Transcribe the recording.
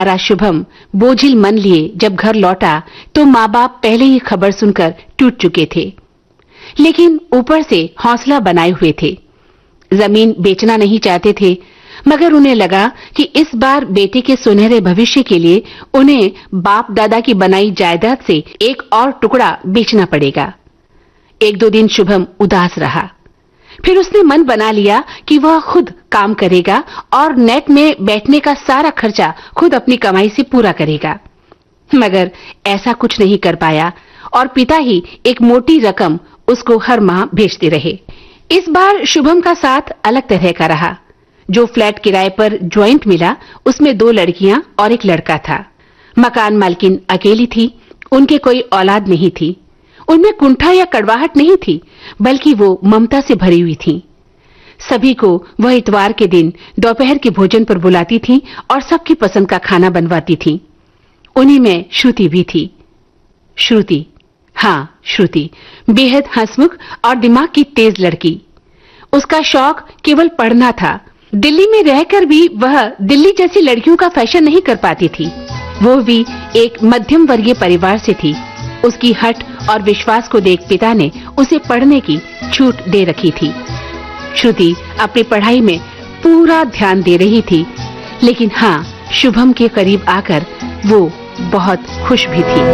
बेचारा शुभम बोझिल मन लिए जब घर लौटा तो माँ बाप पहले ही खबर सुनकर टूट चुके थे, लेकिन ऊपर से हौसला बनाए हुए थे। जमीन बेचना नहीं चाहते थे, मगर उन्हें लगा कि इस बार बेटे के सुनहरे भविष्य के लिए उन्हें बाप दादा की बनाई जायदाद से एक और टुकड़ा बेचना पड़ेगा। एक दो दिन शुभम उदास रहा, फिर उसने मन बना लिया कि वह खुद काम करेगा और नेट में बैठने का सारा खर्चा खुद अपनी कमाई से पूरा करेगा। मगर ऐसा कुछ नहीं कर पाया और पिता ही एक मोटी रकम उसको हर माह भेजते रहे। इस बार शुभम का साथ अलग तरह का रहा। जो फ्लैट किराए पर ज्वाइंट मिला उसमें 2 लड़कियां और एक लड़का था। मकान मालकिन अकेली थी, उनके कोई औलाद नहीं थी। उनमें कुंठा या कड़वाहट नहीं थी, बल्कि वो ममता से भरी हुई थी। सभी को वह इतवार के दिन दोपहर के भोजन पर बुलाती थी और सबकी पसंद का खाना बनवाती थी। उन्हीं में श्रुति भी थी। श्रुति, हाँ श्रुति, बेहद हंसमुख और दिमाग की तेज लड़की। उसका शौक केवल पढ़ना था। दिल्ली में रहकर भी वह दिल्ली जैसी लड़कियों का फैशन नहीं कर पाती थी। वो भी एक मध्यम वर्गीय परिवार से थी। उसकी हट और विश्वास को देख पिता ने उसे पढ़ने की छूट दे रखी थी। श्रुति अपनी पढ़ाई में पूरा ध्यान दे रही थी, लेकिन हाँ, शुभम के करीब आकर वो बहुत खुश भी थी।